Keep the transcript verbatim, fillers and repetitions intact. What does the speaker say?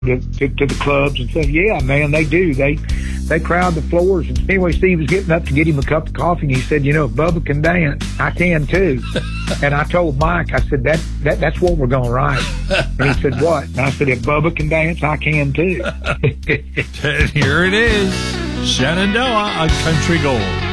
to, to, to the clubs and stuff. Yeah, man, they do. They they crowd the floors. And anyway, Steve was getting up to get him a cup of coffee, and he said, you know, if Bubba can dance, I can too. And I told Mike, I said, that, that that's what we're going to write. And he said, what? And I said, if Bubba can dance, I can too. Here it is. Shenandoah on Country Gold.